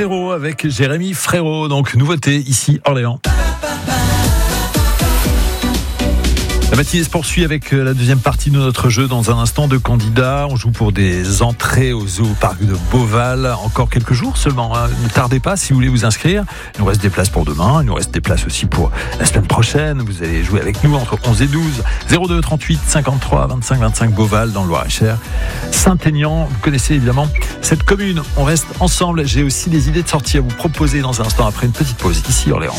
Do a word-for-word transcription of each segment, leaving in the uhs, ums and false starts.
Frérot avec Jérémy Frérot. Donc, nouveauté ici, Orléans. La matinée se poursuit avec la deuxième partie de notre jeu. Dans un instant, de candidats. On joue pour des entrées au zoo parc de Beauval. Encore quelques jours seulement. Hein. Ne tardez pas si vous voulez vous inscrire. Il nous reste des places pour demain. Il nous reste des places aussi pour la semaine prochaine. Vous allez jouer avec nous entre onze et douze. zéro deux trente-huit cinquante-trois vingt-cinq vingt-cinq Beauval dans le Loir-et-Cher. Saint-Aignan, vous connaissez évidemment cette commune. On reste ensemble. J'ai aussi des idées de sortie à vous proposer dans un instant après une petite pause. Ici, Orléans.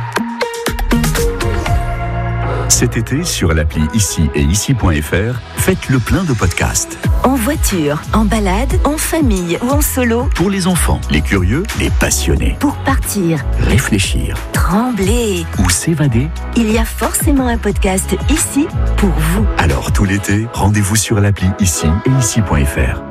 Cet été, sur l'appli Ici et Ici point F R, faites le plein de podcasts. En voiture, en balade, en famille ou en solo. Pour les enfants, les curieux, les passionnés. Pour partir, réfléchir, trembler ou s'évader. Il y a forcément un podcast ici pour vous. Alors tout l'été, rendez-vous sur l'appli Ici et Ici point F R.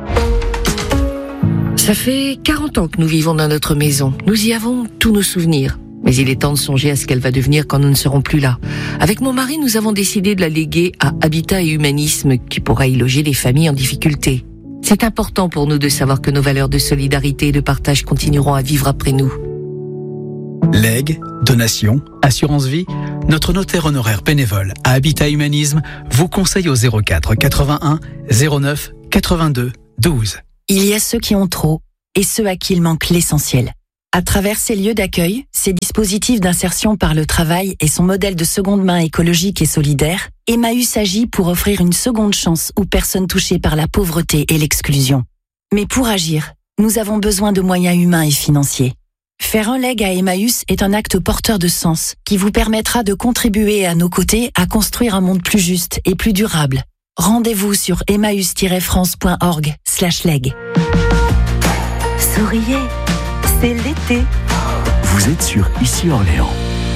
Ça fait quarante ans que nous vivons dans notre maison. Nous y avons tous nos souvenirs. Mais il est temps de songer à ce qu'elle va devenir quand nous ne serons plus là. Avec mon mari, nous avons décidé de la léguer à Habitat et Humanisme, qui pourra y loger les familles en difficulté. C'est important pour nous de savoir que nos valeurs de solidarité et de partage continueront à vivre après nous. Legs, donations, assurance vie, notre notaire honoraire bénévole à Habitat Humanisme vous conseille au zéro quatre quatre-vingt-un zéro neuf quatre-vingt-deux douze. Il y a ceux qui ont trop et ceux à qui il manque l'essentiel. À travers ces lieux d'accueil, ces dispositifs d'insertion par le travail et son modèle de seconde main écologique et solidaire, Emmaüs agit pour offrir une seconde chance aux personnes touchées par la pauvreté et l'exclusion. Mais pour agir, nous avons besoin de moyens humains et financiers. Faire un leg à Emmaüs est un acte porteur de sens qui vous permettra de contribuer à nos côtés à construire un monde plus juste et plus durable. Rendez-vous sur emmaüs tiret france point org slash leg. Souriez, c'est l'été. Vous êtes sur Ici Orléans.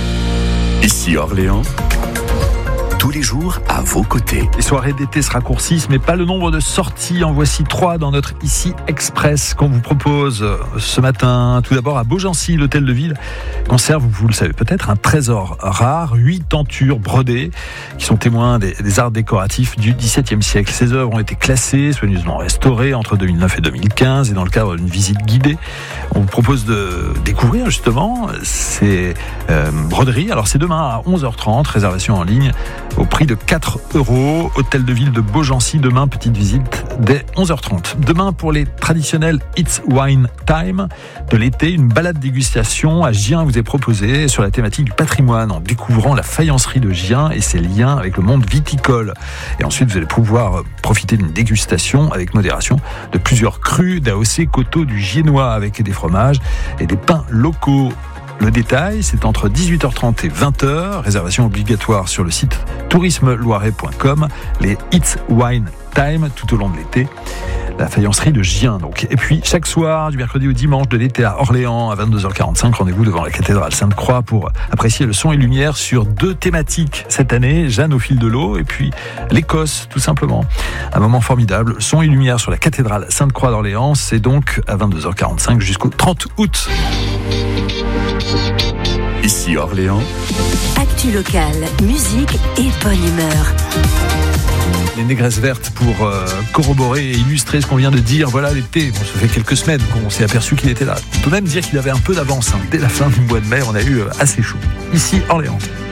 Ici Orléans, tous les jours à vos côtés. Les soirées d'été se raccourcissent, mais pas le nombre de sorties. En voici trois dans notre Ici Express qu'on vous propose ce matin. Tout d'abord à Beaugency, l'hôtel de ville conserve, vous le savez peut-être, un trésor rare, huit tentures brodées qui sont témoins des, des arts décoratifs du dix-septième siècle. Ces œuvres ont été classées, soigneusement restaurées entre deux mille neuf et deux mille quinze, et dans le cadre d'une visite guidée, on vous propose de découvrir justement ces euh, broderies. Alors c'est demain à onze heures trente, réservation en ligne au prix de quatre euros. Hôtel de ville de Beaugency, demain, petite visite dès onze heures trente. Demain, pour les traditionnels It's Wine Time de l'été, une balade dégustation à Gien vous est proposée sur la thématique du patrimoine, en découvrant la faïencerie de Gien et ses liens avec le monde viticole. Et ensuite, vous allez pouvoir profiter d'une dégustation avec modération de plusieurs crus d'A O C Coteaux du Giennois, avec des fromages et des pains locaux. Le détail, c'est entre dix-huit heures trente et vingt heures. Réservation obligatoire sur le site tourisme loiret point com. Les It's Wine Time tout au long de l'été. La faïencerie de Gien, donc. Et puis, chaque soir, du mercredi au dimanche de l'été à Orléans, à vingt-deux heures quarante-cinq, rendez-vous devant la cathédrale Sainte-Croix pour apprécier le son et lumière sur deux thématiques cette année. Jeanne au fil de l'eau et puis l'Écosse, tout simplement. Un moment formidable. Son et lumière sur la cathédrale Sainte-Croix d'Orléans. C'est donc à vingt-deux heures quarante-cinq jusqu'au trente août. Ici Orléans. Actu locale, musique et bonne humeur. Les négresses vertes pour euh, corroborer et illustrer ce qu'on vient de dire. Voilà l'été. Bon, ça fait quelques semaines qu'on s'est aperçu qu'il était là. On peut même dire qu'il avait un peu d'avance. Hein. Dès la fin du mois de mai, on a eu euh, assez chaud. Ici Orléans.